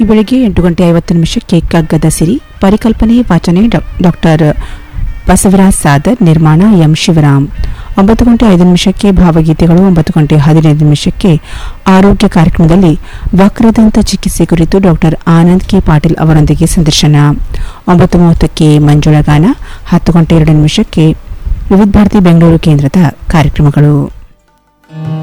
ಬೆಳಿಗ್ಗೆ 8:50 ಕಗ್ಗದ ಸಿರಿ, ಪರಿಕಲ್ಪನೆ ವಾಚನೆ ಡಾಕ್ಟರ್ ಬಸವರಾಜ್ ಸಾದರ್, ನಿರ್ಮಾಣ ಎಂ ಶಿವರಾಮ್. 9:05 ಭಾವಗೀತೆಗಳು. 9:15 ಆರೋಗ್ಯ ಕಾರ್ಯಕ್ರಮದಲ್ಲಿ ವಕ್ರದಂತ ಚಿಕಿತ್ಸೆ ಕುರಿತು ಡಾಕ್ಟರ್ ಆನಂದ್ ಕೆ ಪಾಟೀಲ್ ಅವರೊಂದಿಗೆ ಸಂದರ್ಶನ. 9:30 ಮಂಜುಳಗಾನ. 10:02 ವಿವಿಧ ಭಾರತಿ ಬೆಂಗಳೂರು ಕೇಂದ್ರದ ಕಾರ್ಯಕ್ರಮಗಳು.